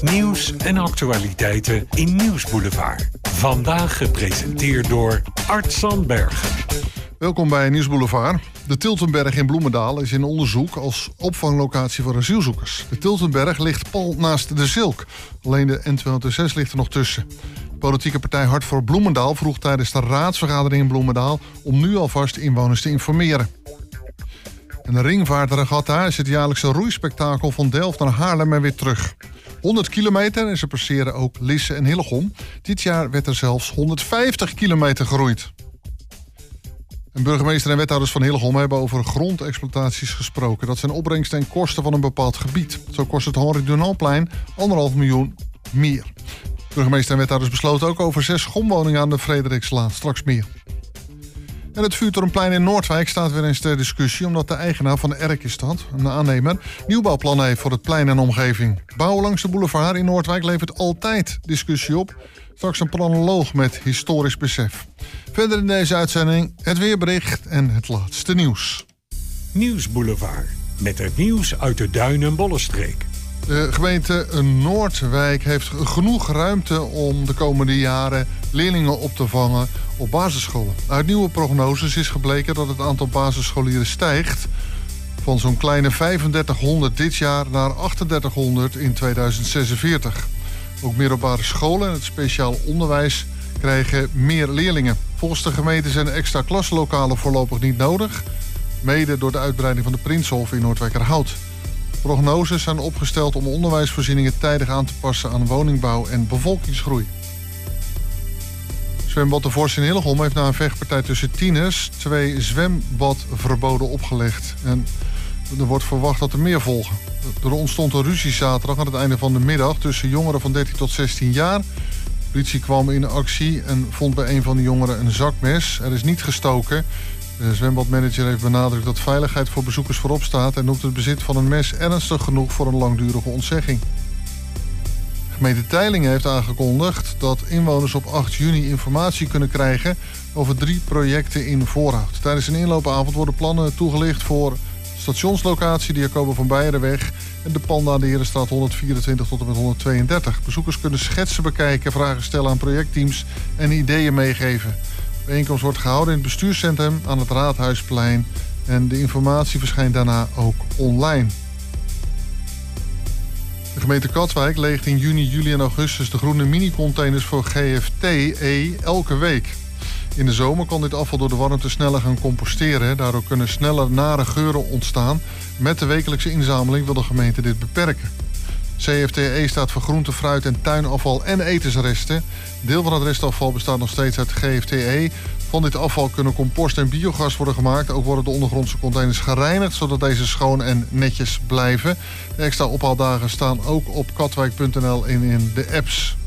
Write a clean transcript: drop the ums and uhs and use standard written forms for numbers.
Nieuws en actualiteiten in Nieuwsboulevard. Vandaag gepresenteerd door Art Sandbergen. Welkom bij Nieuwsboulevard. De Tiltenberg in Bloemendaal is in onderzoek als opvanglocatie voor asielzoekers. De Tiltenberg ligt pal naast de Zilk. Alleen de N206 ligt er nog tussen. De politieke partij Hart voor Bloemendaal vroeg tijdens de raadsvergadering in Bloemendaal om nu alvast inwoners te informeren. En de ringvaartregatta is het jaarlijkse roeispektakel van Delft naar Haarlem en weer terug. 100 kilometer en ze passeren ook Lisse en Hillegom. Dit jaar werd er zelfs 150 kilometer geroeid. En burgemeester en wethouders van Hillegom hebben over grondexploitaties gesproken. Dat zijn opbrengsten en kosten van een bepaald gebied. Zo kost het Henri Dunantplein 1,5 miljoen meer. Burgemeester en wethouders besloten ook over 6 gomwoningen aan de Frederikslaan. Straks meer. En het Vuurtorenplein in Noordwijk staat weer eens ter discussie, omdat de eigenaar van de Erkestad, een aannemer, nieuwbouwplannen heeft voor het plein en omgeving. Bouwen langs de boulevard in Noordwijk levert altijd discussie op. Straks een planoloog met historisch besef. Verder in deze uitzending het weerbericht en het laatste nieuws. Nieuwsboulevard, met het nieuws uit de Duin- en Bollenstreek. De gemeente Noordwijk heeft genoeg ruimte om de komende jaren leerlingen op te vangen op basisscholen. Uit nieuwe prognoses is gebleken dat het aantal basisscholieren stijgt van zo'n kleine 3500 dit jaar naar 3800 in 2046. Ook middelbare scholen en het speciaal onderwijs krijgen meer leerlingen. Volgens de gemeente zijn extra klaslokalen voorlopig niet nodig, mede door de uitbreiding van de Prinshof in Noordwijkerhout. Prognoses zijn opgesteld om onderwijsvoorzieningen tijdig aan te passen aan woningbouw en bevolkingsgroei. Zwembad De Vos in Hillegom heeft na een vechtpartij tussen tieners 2 zwembadverboden opgelegd. En er wordt verwacht dat er meer volgen. Er ontstond een ruzie zaterdag aan het einde van de middag tussen jongeren van 13 tot 16 jaar. De politie kwam in actie en vond bij een van de jongeren een zakmes. Er is niet gestoken. De zwembadmanager heeft benadrukt dat veiligheid voor bezoekers voorop staat en noemt het bezit van een mes ernstig genoeg voor een langdurige ontzegging. De gemeente Teylingen heeft aangekondigd dat inwoners op 8 juni informatie kunnen krijgen over 3 projecten in Voorhout. Tijdens een inloopavond worden plannen toegelicht voor stationslocatie, de Jacoba van Beijerenweg en de panden aan de Herenstraat 124 tot en met 132. Bezoekers kunnen schetsen bekijken, vragen stellen aan projectteams en ideeën meegeven. De bijeenkomst wordt gehouden in het bestuurscentrum aan het Raadhuisplein en de informatie verschijnt daarna ook online. De gemeente Katwijk leegt in juni, juli en augustus de groene mini-containers voor GFT-E elke week. In de zomer kan dit afval door de warmte sneller gaan composteren. Daardoor kunnen sneller nare geuren ontstaan. Met de wekelijkse inzameling wil de gemeente dit beperken. CFTE staat voor groente, fruit en tuinafval en etensresten. Deel van het restafval bestaat nog steeds uit GFTE. Van dit afval kunnen compost en biogas worden gemaakt. Ook worden de ondergrondse containers gereinigd, zodat deze schoon en netjes blijven. De extra ophaaldagen staan ook op katwijk.nl en in de apps.